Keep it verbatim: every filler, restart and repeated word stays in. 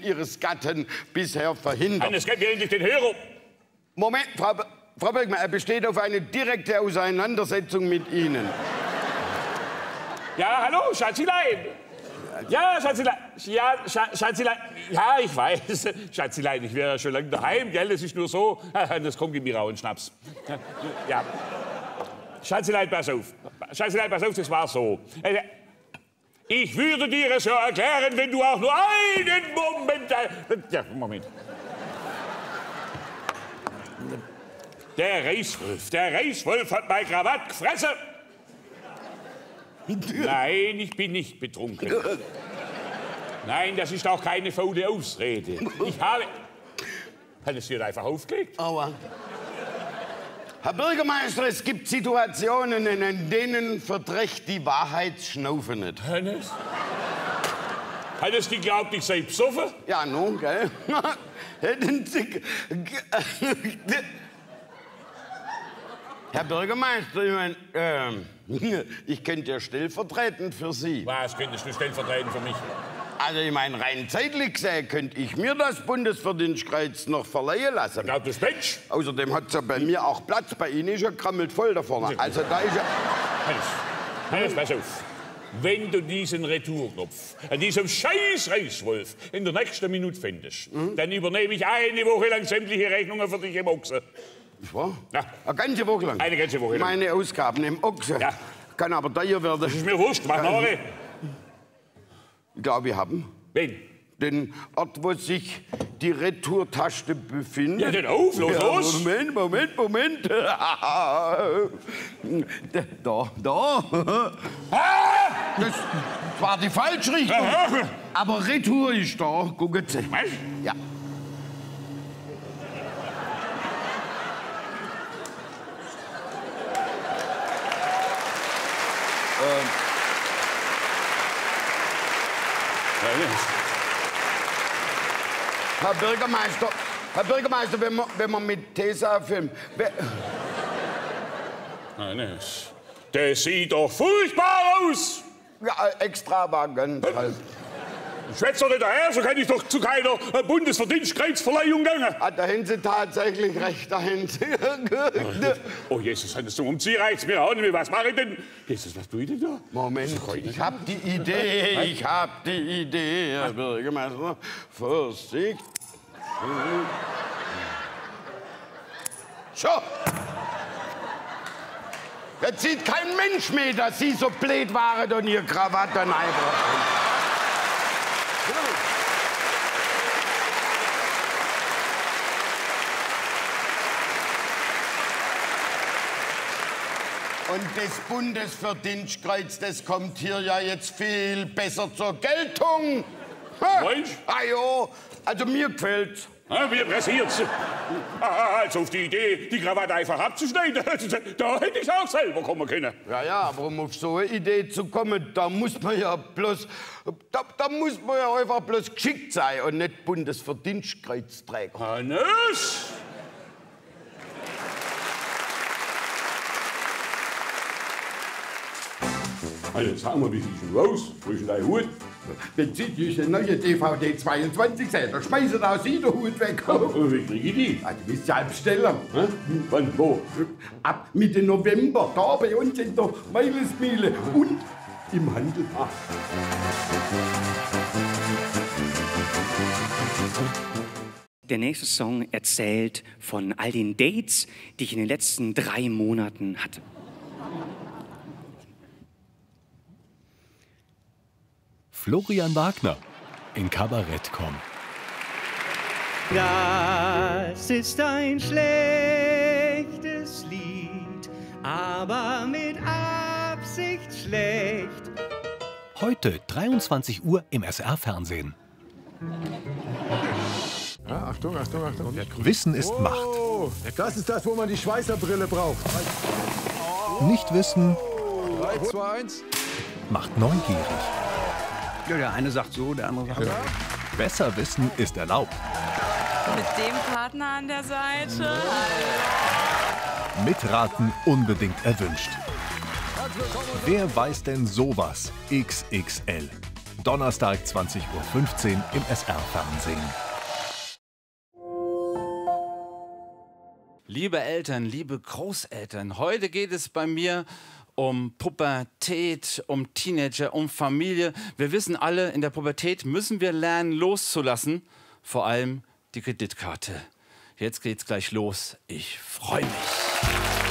Ihres Gatten bisher verhindert. Hannes, gib mir endlich den Hörer. Moment, Frau, Be Frau Bergmann, er besteht auf eine direkte Auseinandersetzung mit Ihnen. Ja, hallo, Schatzilein. Ja, Schatzilein. Ja, Sch Schatzilein. Ja, ich weiß. Schatzilein, ich wäre schon lange daheim, gell? Das ist nur so. Das kommt in mir rauen Schnaps. Ja. Schatzilein, pass auf. Schatzilein, pass auf, das war so. Ich würde dir es ja erklären, wenn du auch nur einen Moment... Ja, Moment. Der Reiswolf, der Reiswolf hat mein Krawatt gefressen. Nein, ich bin nicht betrunken. Nein, das ist auch keine faule Ausrede. Ich habe... Hat es dir einfach aufgelegt? Aua. Herr Bürgermeister, es gibt Situationen, in denen verdrecht die Wahrheit Schnaufen nicht. Hannes? Hannes, die glaubt, ich sei besoffen? Ja, nun, gell? Hätten Sie... Herr Bürgermeister, ich mein, ähm, ich könnte ja stellvertretend für Sie. Was könntest du stellvertretend für mich? Also, ich meine, rein zeitlich gesehen, könnte ich mir das Bundesverdienstkreuz noch verleihen lassen. Ja, das Mensch. Außerdem hat es ja bei mir auch Platz. Bei Ihnen ist ja krammelt voll da vorne. Also, da ist ja... Hannes, Hannes, pass auf. Wenn du diesen Retourknopf an diesem scheiß Reiswolf in der nächsten Minute findest, mhm. dann übernehme ich eine Woche lang sämtliche Rechnungen für dich im Ochse. Ich war? Ja. Eine ganze Woche lang? Eine ganze Woche lang. Meine Ausgaben im Ochse? Ja. Kann aber teuer werden. Das ist mir wurscht, mach noch eine. Ich glaube, wir haben. Wen? Den Ort, wo sich die Retourtasche befindet. Ja, dann auf, los, ja, los! Moment, Moment, Moment. Da, da. Ah! Das war die falsche Richtung. Aha. Aber Retour ist da. Gucken Sie. Was? Ja. Ähm. Herr Bürgermeister, Herr Bürgermeister, wenn man, wenn man mit Tesafilm... Hannes, der sieht doch furchtbar aus! Ja, extravagant halt. Schwätzt doch nicht daher, so kann ich doch zu keiner Bundesverdienstkreuzverleihung gehen. Ah, da haben Sie tatsächlich recht, da haben Sie... Oh Jesus, Hannes, um Sie reicht's mir auch nicht mehr. Was mache ich denn? Jesus, was tue ich denn da? Moment, ich hab die Idee, ich hab die Idee, Herr Bürgermeister. Vorsicht. So. Jetzt sieht kein Mensch mehr, dass Sie so blöd waren und Ihr Krawatte einbrachten. Und das Bundesverdienstkreuz, das kommt hier ja jetzt viel besser zur Geltung. Mensch? Ah jo, also mir gefällt's. Ah, mir pressiert's. Ah, also auf die Idee, die Krawatte einfach abzuschneiden, da hätte ich auch selber kommen können. Ja, ja, aber um auf so eine Idee zu kommen, da muss man ja bloß, da, da muss man ja einfach bloß geschickt sein und nicht Bundesverdienstkreuzträger. Hannes? Also, sag mal, wie siehst du aus? Wo ist denn dein Hut? Wenn Sie diese neue D V D zweiundzwanzig sehen, dann schmeißen auch Sie den Hut weg. Oh, wie kriege ich die? Ah, du bist selbst bestellen. Hä? Wann, wo? Ab Mitte November, da bei uns in der Meilesmühle und im Handel. Ah. Der nächste Song erzählt von all den Dates, die ich in den letzten drei Monaten hatte. Florian Wagner in Kabarett kommen. Das ist ein schlechtes Lied, aber mit Absicht schlecht. Heute dreiundzwanzig Uhr im S R Fernsehen. Ja, Achtung, Achtung, Achtung. Wissen ist oh, Macht. Das ist das, wo man die Schweißerbrille braucht. Nicht wissen drei, zwei, eins. macht neugierig. Ja, der eine sagt so, der andere sagt so. Ja. Besser wissen ist erlaubt. Mit dem Partner an der Seite. Mitraten unbedingt erwünscht. Wer weiß denn sowas? X X L. Donnerstag zwanzig Uhr fünfzehn im S R-Fernsehen. Liebe Eltern, liebe Großeltern, heute geht es bei mir um Pubertät, um Teenager, um Familie. Wir wissen alle, in der Pubertät müssen wir lernen, loszulassen. Vor allem die Kreditkarte. Jetzt geht's gleich los. Ich freue mich.